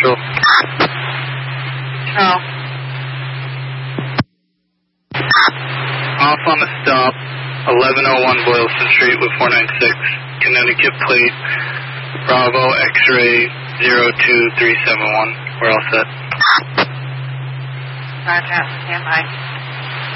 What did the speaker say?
Central. No. Off on the stop, 1101 Boylston Street with 496, Connecticut plate, Bravo X-ray 02371. We're all set. Roger, stand by.